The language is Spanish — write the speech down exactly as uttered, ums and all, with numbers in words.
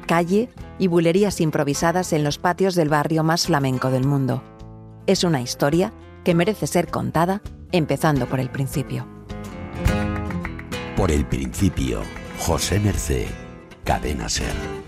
calle y bulerías improvisadas en los patios del barrio más flamenco del mundo. Es una historia que merece ser contada, empezando por el principio. Por el principio, José Mercé, Cadena SER.